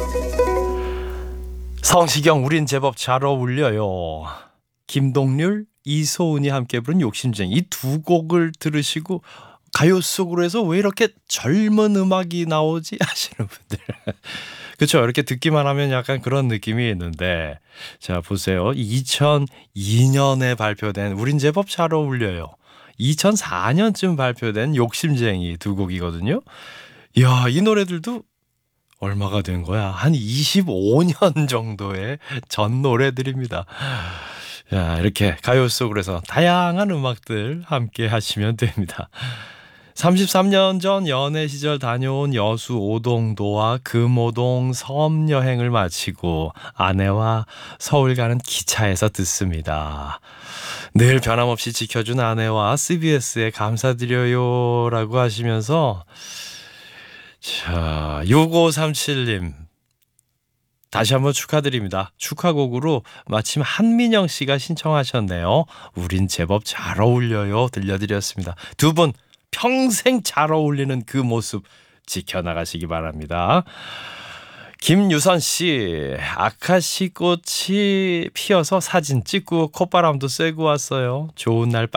성시경 우린 제법 잘 어울려요. 김동률, 이소은이 함께 부른 욕심쟁이 이 두 곡을 들으시고 가요 속으로 해서 왜 이렇게 젊은 음악이 나오지 하시는 분들 그렇죠. 이렇게 듣기만 하면 약간 그런 느낌이 있는데 자 보세요. 2002년에 발표된 우린 제법 잘 어울려요. 2004년쯤 발표된 욕심쟁이 두 곡이거든요. 이야 이 노래들도 얼마가 된 거야? 한 25년 정도의 전 노래들입니다. 자, 이렇게 가요 속으로 해서 다양한 음악들 함께 하시면 됩니다. 33년 전 연애 시절 다녀온 여수 오동도와 금오동 섬 여행을 마치고 아내와 서울 가는 기차에서 듣습니다. 늘 변함없이 지켜준 아내와 CBS에 감사드려요 라고 하시면서 자, 6537님 다시 한번 축하드립니다. 축하곡으로 마침 한민영 씨가 신청하셨네요. 우린 제법 잘 어울려요 들려드렸습니다. 두 분 평생 잘 어울리는 그 모습 지켜나가시기 바랍니다. 김유선 씨 아카시 꽃이 피어서 사진 찍고 콧바람도 쐬고 왔어요. 좋은 날